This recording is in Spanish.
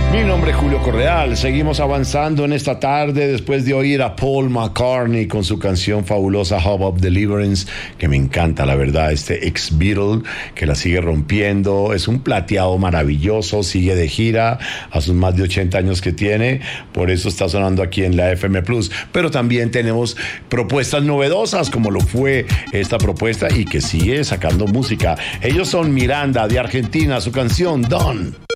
Mi nombre es Julio Correal. Seguimos avanzando en esta tarde después de oír a Paul McCartney con su canción fabulosa Hope of Deliverance, que me encanta, la verdad. Este ex Beatle que la sigue rompiendo. Es un plateado maravilloso, sigue de gira a sus más de 80 años que tiene. Por eso está sonando aquí en la FM Plus. Pero también tenemos propuestas novedosas, como lo fue esta propuesta y que sigue sacando música. Ellos son Miranda, de Argentina, su canción Don.